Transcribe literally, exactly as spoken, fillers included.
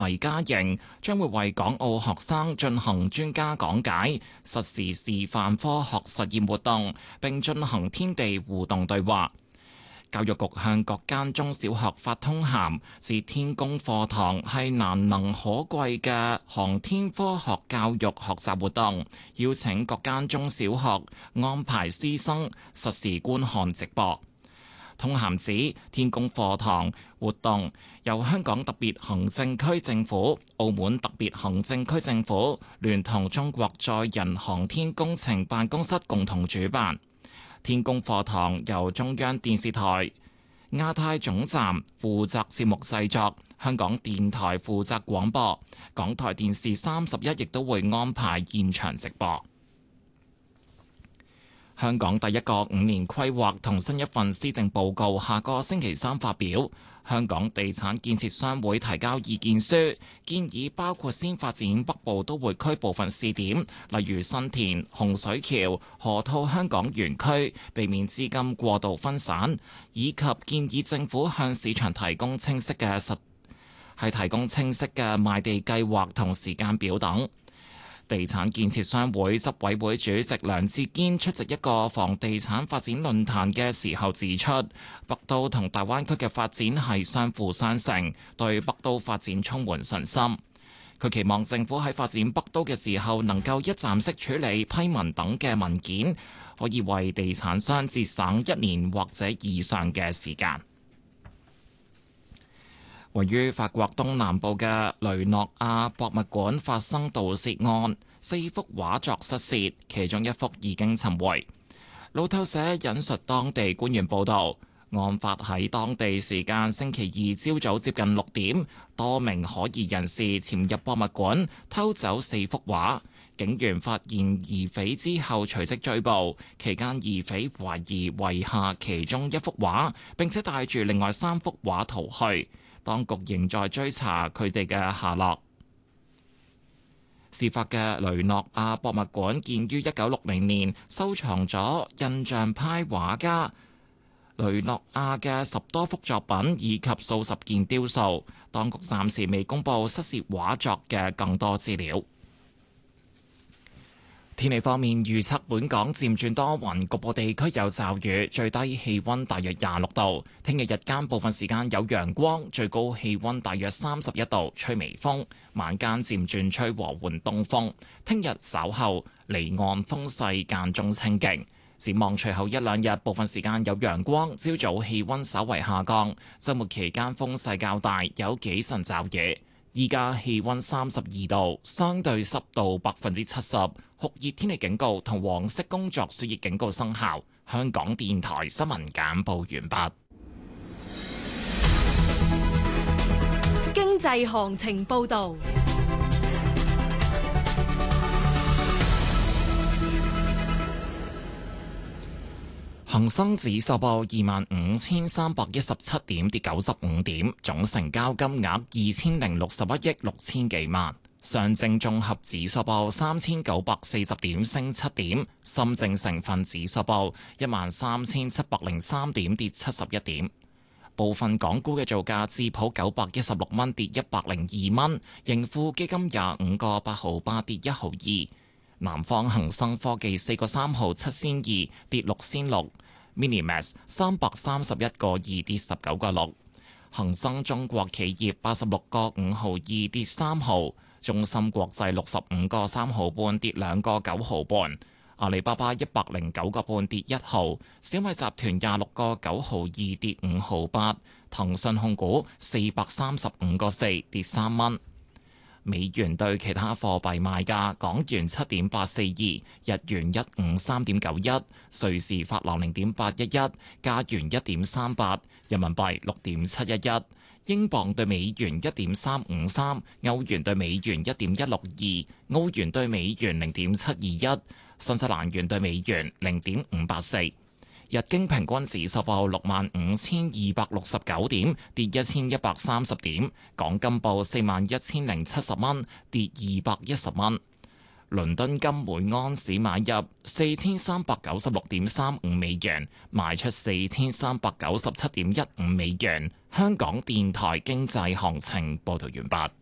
黎嘉瑩將會為港澳學生進行專家講解、實時示範科學實驗活動，並進行天地互動對話。教育局向各間中小學發通函，指天宮課堂係難能可貴嘅航天科學教育學習活動，邀請各間中小學安排師生實時觀看直播。通函指天宮課堂活動由香港特別行政區政府、澳門特別行政區政府聯同中國載人航天工程辦公室共同主辦。天宮課堂由中央電視台亞太總站負責節目製作，香港電台負責廣播，港台電視三十一亦都會安排現場直播。香港第一個五年規劃同新一份施政報告下個星期三發表。香港地產建設商會提交意見書，建議包括先發展北部都會區部分試點，例如新田、洪水橋、河套香港園區，避免資金過度分散，以及建議政府向市場提供清晰嘅實係提供清晰嘅賣地計劃同時間表等。地產建設商會執委會主席梁志堅出席一個房地產發展論壇嘅時候指出，北都同大灣區嘅發展係相輔相成，對北都發展充滿信心。佢期望政府喺發展北都嘅時候能夠一站式處理批文等嘅文件，可以為地產商節省一年或者以上嘅時間。位於法國東南部嘅雷諾亞博物館發生盜竊案，四幅畫作失竊，其中一幅已經尋回。路透社引述當地官員報導，案發喺當地時間星期二朝早接近六點，多名可疑人士潛入博物館偷走四幅畫。警員發現疑匪之後隨即追捕，期間疑匪懷疑遺下其中一幅畫，並且帶住另外三幅畫逃去。當局仍在追查佢哋嘅下落。事發嘅雷諾亞博物館建於一九六零年，收藏咗印象派畫家雷諾亞嘅十多幅作品以及數十件雕塑。當局暫時未公布失竊畫作嘅更多資料。天氣方面，預測本港漸轉多雲，局部地區有驟雨，最低氣溫大約廿六度。聽日日間部分時間有陽光，最高氣溫大約三十一度，吹微風。晚間漸轉吹和緩東風。聽日稍後離岸風勢間中清勁。展望隨後一兩日，部分時間有陽光，朝早氣溫稍為下降。週末期間風勢較大，有幾陣驟雨。依家氣溫三十二度，相對濕度百分之七十，酷熱天氣警告同黃色工作暑熱警告生效。香港電台新聞簡報完畢。 經濟行情報道。 恒生指數報二萬五千三百一十七點，跌九十五點，總成交金額二千零六十一億六千幾萬。上證綜合指數報三千九百四十點，升七點。深證成分指數報一萬三千七百零三點，跌七十一點。部分港股嘅造價，智普九百一十六蚊，跌一百零二蚊。盈富基金廿五個八毫八，跌一毫二。南方恒生科技四個三毫七仙二，跌六仙六。Minimax 三百三十一個二，跌十九個六。恒生中國企業八十六個五毫二，跌三毫。中芯國際六十五個三毫半，跌兩個九毫半。阿里巴巴一百零九個半，跌一毫。小米集團廿六個九毫二，跌五毫八。騰訊控股四百三十五個四，跌三蚊。美元對其他貨幣賣價：港元七點八四二，日元一五三點九一，瑞士法郎零點八一一，加元一點三八，人民幣六點七一一，英鎊對美元一點三五三，歐元對美元一點一六二，澳元對美元零點七二一，新西蘭元對美元零點五八四。日經平均指數報六萬五千二百六十九點，跌一千一百三十點。港金報四萬一千零七十蚊，跌二百一十蚊。倫敦金每安士買入四千三百九十六點三五美元，賣出四千三百九十七點一五美元。香港電台經濟行情報道完畢。